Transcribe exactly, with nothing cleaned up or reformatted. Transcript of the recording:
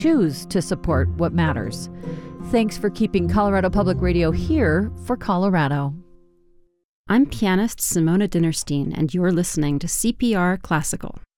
choose to support what matters. Thanks for keeping Colorado Public Radio here for Colorado. I'm pianist Simona Dinnerstein, and you're listening to C P R Classical.